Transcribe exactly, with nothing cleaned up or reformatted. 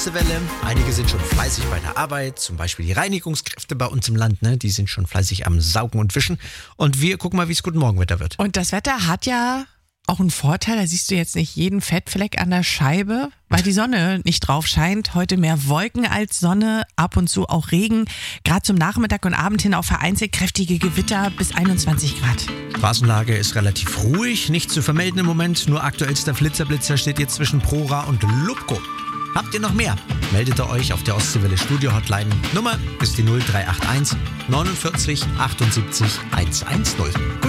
Welle. Einige sind schon fleißig bei der Arbeit, zum Beispiel die Reinigungskräfte bei uns im Land, ne? Die sind schon fleißig am Saugen und Wischen. Und wir gucken mal, wie es Guten Morgenwetter wird. Und das Wetter hat ja auch einen Vorteil, da siehst du jetzt nicht jeden Fettfleck an der Scheibe, weil die Sonne nicht drauf scheint. Heute mehr Wolken als Sonne, ab und zu auch Regen. Gerade zum Nachmittag und Abend hin auch vereinzelt kräftige Gewitter bis einundzwanzig Grad. Straßenlage ist relativ ruhig, nicht zu vermelden im Moment. Nur aktuellster Blitzerblitzer steht jetzt zwischen Prora und Lubko. Habt ihr noch mehr? Meldet ihr euch auf der Ostseewelle Studio Hotline. Nummer ist die null drei acht eins neunundvierzig achtundsiebzig hundertzehn. Gut.